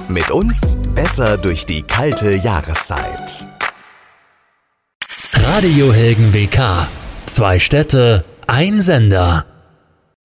Mit uns besser durch die kalte Jahreszeit. Radio Helgen WK. 2 Städte, ein Sender.